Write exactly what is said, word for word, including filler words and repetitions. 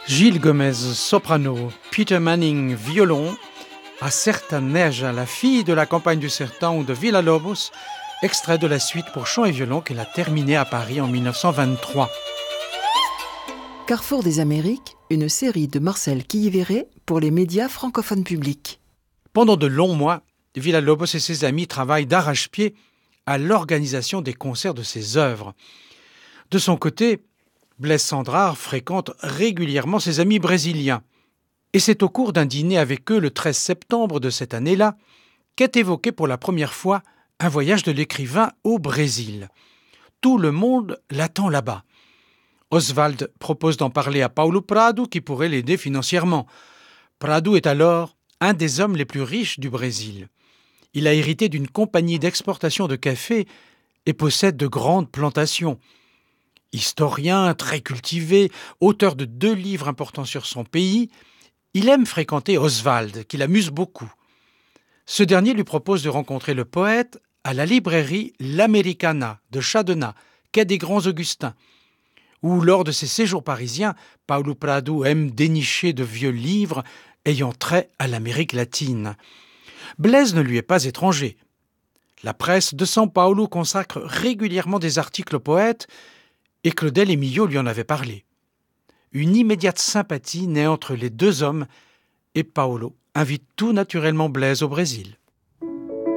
Gilles Gomez, soprano, Peter Manning, violon, Acerta Neja, la fille de la campagne du Sertão de Villa-Lobos, extrait de la suite pour chant et violon qu'elle a terminée à Paris en mille neuf cent vingt-trois. Carrefour des Amériques, une série de Marcel Quilliveré pour les médias francophones publics. Pendant de longs mois, Villa-Lobos et ses amis travaillent d'arrache-pied à l'organisation des concerts de ses œuvres. De son côté, Blaise Cendrars fréquente régulièrement ses amis brésiliens. Et c'est au cours d'un dîner avec eux le treize septembre de cette année-là qu'est évoqué pour la première fois un voyage de l'écrivain au Brésil. Tout le monde l'attend là-bas. Oswald propose d'en parler à Paulo Prado qui pourrait l'aider financièrement. Prado est alors un des hommes les plus riches du Brésil. Il a hérité d'une compagnie d'exportation de café et possède de grandes plantations. Historien, très cultivé, auteur de deux livres importants sur son pays, il aime fréquenter Oswald, qui l'amuse beaucoup. Ce dernier lui propose de rencontrer le poète à la librairie L'Americana de Chadena, quai des Grands Augustins, où, lors de ses séjours parisiens, Paulo Prado aime dénicher de vieux livres ayant trait à l'Amérique latine. Blaise ne lui est pas étranger. La presse de São Paulo consacre régulièrement des articles au poète et Claudel Emilio lui en avait parlé. Une immédiate sympathie naît entre les deux hommes et Paulo invite tout naturellement Blaise au Brésil.